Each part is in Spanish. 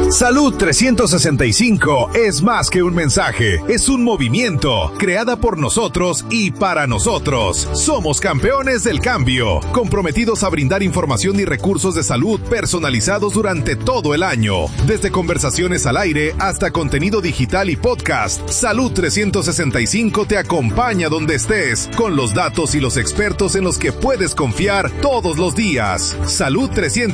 Salud 365 es más que un mensaje, es un movimiento, creada por nosotros y para nosotros. Somos campeones del cambio, comprometidos a brindar información y recursos de salud personalizados durante todo el año. Desde conversaciones al aire hasta contenido digital y podcast, Salud 365 te acompaña donde estés, con los datos y los expertos en los que puedes confiar todos los días. Salud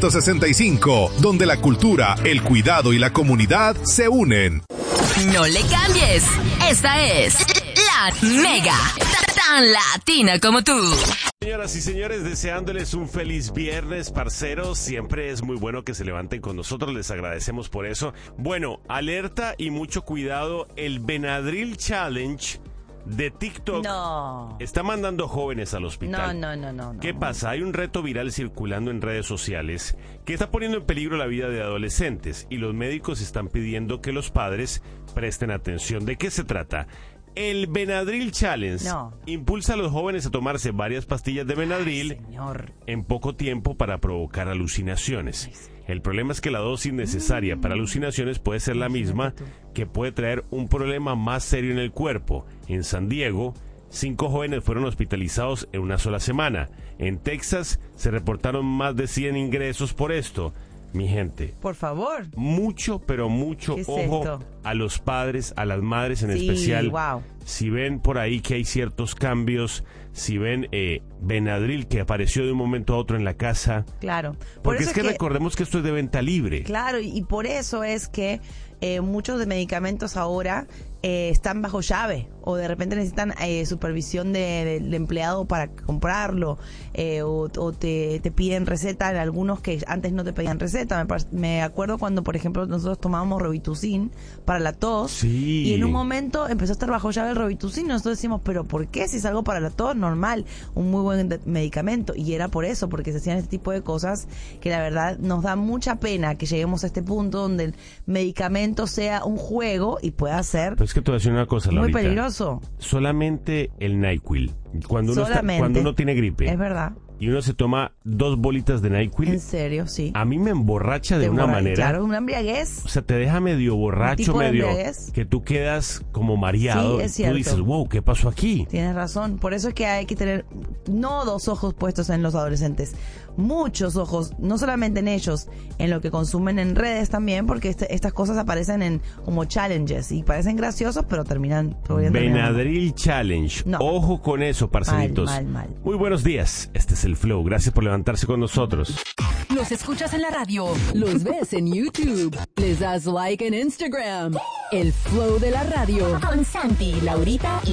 365, donde la cultura, el cuidado y la comunidad se unen. No le cambies. Esta es La Mega, tan latina como tú. Señoras y señores, deseándoles un feliz viernes, parceros. Siempre es muy bueno que se levanten con nosotros, les agradecemos por eso. Bueno, alerta y mucho cuidado, el Benadryl Challenge de TikTok está mandando jóvenes al hospital. No. ¿Qué pasa? Hay un reto viral circulando en redes sociales que está poniendo en peligro la vida de adolescentes y los médicos están pidiendo que los padres presten atención. ¿De qué se trata? El Benadryl Challenge impulsa a los jóvenes a tomarse varias pastillas de Benadryl en poco tiempo para provocar alucinaciones. El problema es que la dosis necesaria para alucinaciones puede ser la misma, que puede traer un problema más serio en el cuerpo. En San Diego, 5 jóvenes fueron hospitalizados en una sola semana. En Texas se reportaron más de 100 ingresos por esto. Mi gente, por favor, mucho, pero mucho ojo a los padres, a las madres en especial. Si ven por ahí que hay ciertos cambios, si ven Benadryl que apareció de un momento a otro en la casa. Claro. Porque es que recordemos que esto es de venta libre. Claro, y por eso es que muchos de medicamentos ahora están bajo llave o de repente necesitan supervisión del empleado para comprarlo o te piden receta en algunos que antes no te pedían receta. Me acuerdo cuando, por ejemplo, nosotros tomábamos Robitussin para la tos y en un momento empezó a estar bajo llave el Robitussin. Nosotros decimos, ¿pero por qué? Si es algo para la tos, normal, un muy buen medicamento. Y era por eso, porque se hacían este tipo de cosas que la verdad nos da mucha pena que lleguemos a este punto donde el medicamento sea un juego y pueda ser... Pues es que te voy a decir una cosa, Laurita. Muy peligroso. Solamente el NyQuil. Cuando uno tiene gripe. Es verdad. Y uno se toma 2 bolitas de NyQuil. ¿En serio? Sí. A mí me emborracha de una manera. Claro, una embriaguez. O sea, te deja medio borracho, medio que tú quedas como mareado. Sí, es cierto. Tú dices, wow, ¿qué pasó aquí? Tienes razón. Por eso es que hay que tener no 2 ojos puestos en los adolescentes, muchos ojos, no solamente en ellos, en lo que consumen en redes también, porque estas cosas aparecen como challenges y parecen graciosos, pero terminan... Benadryl Challenge. Ojo con eso, parcelitos. Mal. Muy buenos días. Este es el Flow. Gracias por levantarse con nosotros. Los escuchas en la radio. Los ves en YouTube. Les das like en Instagram. El Flow de la radio. Con Santi, Laurita y